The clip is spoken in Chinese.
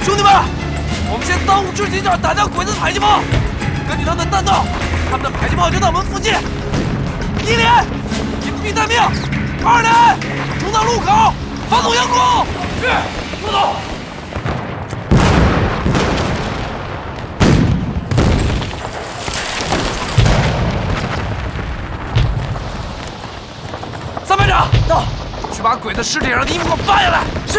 兄弟们，我们先当务之急就是打掉鬼子的迫击炮。根据他们的弹道，他们的迫击炮就在我们附近。一连隐蔽待命，二连冲到路口，发动佯攻。是，副总。三班长到，去把鬼子尸体上的衣服给我扒下来。是。